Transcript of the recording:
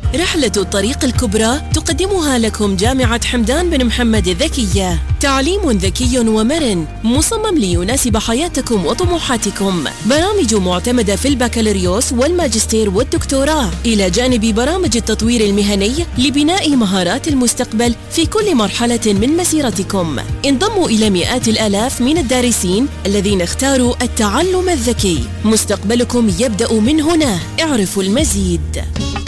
رحلة الطريق الكبرى تقدمها لكم جامعة حمدان بن محمد الذكية. تعليم ذكي ومرن مصمم ليناسب حياتكم وطموحاتكم. برامج معتمدة في البكالوريوس والماجستير والدكتوراه، إلى جانب برامج التطوير المهني لبناء مهارات المستقبل في كل مرحلة من مسيرتكم. انضموا إلى مئات الآلاف من الدارسين الذين اختاروا التعلم الذكي. مستقبلكم يبدأ من هنا. اعرفوا المزيد.